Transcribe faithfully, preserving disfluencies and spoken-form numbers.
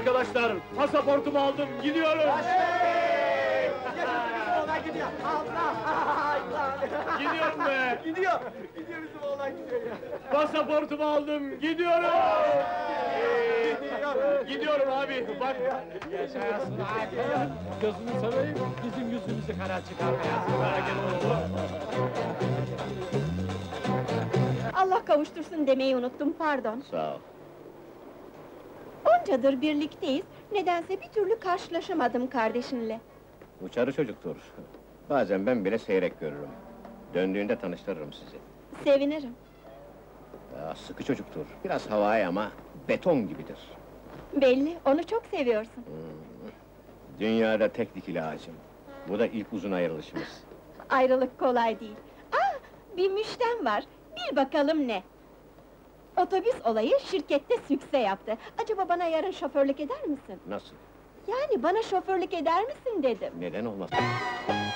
Arkadaşlar, pasaportumu aldım, gidiyorum! Oğlan gidiyor. Allah! Allah! Gidiyorum be! Gidiyor. Gidiyor bizim oğlan gidiyor ya. Pasaportumu aldım, gidiyorum! Gidiyorum abi, bak! Yaşayasın Hakan! Gözünü seveyim, bizim yüzümüzü kara çıkarmayasın. Allah kavuştursun demeyi unuttum, pardon. Sağ ol. Oncadır birlikteyiz, nedense bir türlü karşılaşamadım kardeşinle. Uçarı çocuktur. Bazen ben bile seyrek görürüm. Döndüğünde tanıştırırım sizi. Sevinirim. Aa, sıkı çocuktur. Biraz havai ama beton gibidir. Belli, onu çok seviyorsun. Dünyada tek dikili ağacım. Bu da ilk uzun ayrılışımız. Ayrılık kolay değil. Aa, bir müştem var, bil bakalım ne? Otobüs olayı şirkette sükse yaptı. Acaba bana yarın şoförlük eder misin? Nasıl? Yani bana şoförlük eder misin dedim. Neden olmaz?